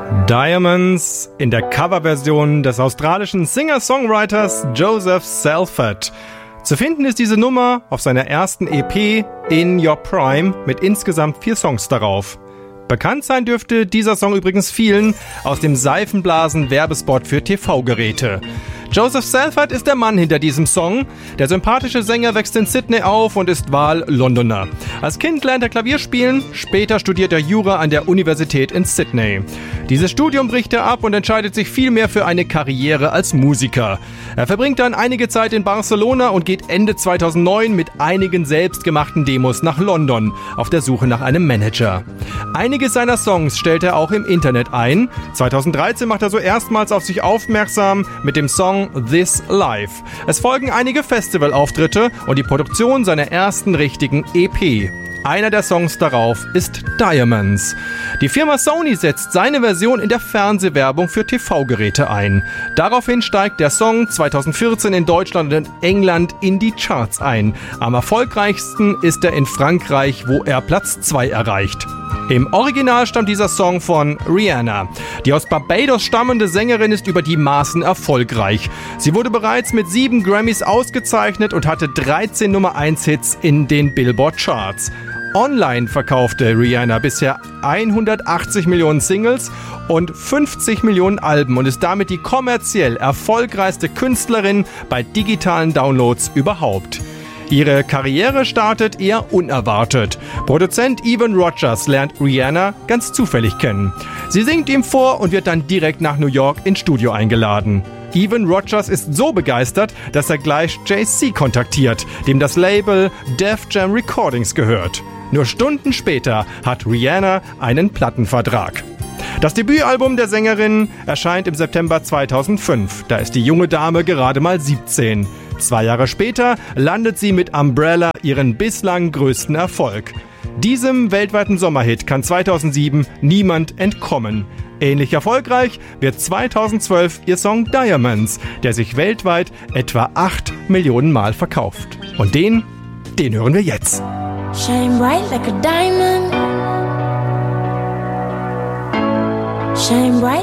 Diamonds in der Coverversion des australischen Singer-Songwriters Joseph Salford. Zu finden ist diese Nummer auf seiner ersten EP In Your Prime mit insgesamt 4 Songs darauf. Bekannt sein dürfte dieser Song übrigens vielen aus dem Seifenblasen-Werbespot für TV-Geräte. Joseph Salford ist der Mann hinter diesem Song. Der sympathische Sänger wächst in Sydney auf und ist Wahl-Londoner. Als Kind lernt er Klavier spielen, später studiert er Jura an der Universität in Sydney. Dieses Studium bricht er ab und entscheidet sich vielmehr für eine Karriere als Musiker. Er verbringt dann einige Zeit in Barcelona und geht Ende 2009 mit einigen selbstgemachten Demos nach London auf der Suche nach einem Manager. Einige seiner Songs stellt er auch im Internet ein. 2013 macht er so erstmals auf sich aufmerksam mit dem Song This Life. Es folgen einige Festivalauftritte und die Produktion seiner ersten richtigen EP. Einer der Songs darauf ist Diamonds. Die Firma Sony setzt seine Version in der Fernsehwerbung für TV-Geräte ein. Daraufhin steigt der Song 2014 in Deutschland und England in die Charts ein. Am erfolgreichsten ist er in Frankreich, wo er Platz 2 erreicht. Im Original stammt dieser Song von Rihanna. Die aus Barbados stammende Sängerin ist über die Maßen erfolgreich. Sie wurde bereits mit 7 Grammys ausgezeichnet und hatte 13 Nummer-1-Hits in den Billboard-Charts. Online verkaufte Rihanna bisher 180 Millionen Singles und 50 Millionen Alben und ist damit die kommerziell erfolgreichste Künstlerin bei digitalen Downloads überhaupt. Ihre Karriere startet eher unerwartet. Produzent Evan Rogers lernt Rihanna ganz zufällig kennen. Sie singt ihm vor und wird dann direkt nach New York ins Studio eingeladen. Evan Rogers ist so begeistert, dass er gleich Jay-Z kontaktiert, dem das Label Def Jam Recordings gehört. Nur Stunden später hat Rihanna einen Plattenvertrag. Das Debütalbum der Sängerin erscheint im September 2005. Da ist die junge Dame gerade mal 17. 2 Jahre später landet sie mit Umbrella ihren bislang größten Erfolg. Diesem weltweiten Sommerhit kann 2007 niemand entkommen. Ähnlich erfolgreich wird 2012 ihr Song Diamonds, der sich weltweit etwa 8 Millionen Mal verkauft. Und den hören wir jetzt. Shine bright like a diamond. Shine bright.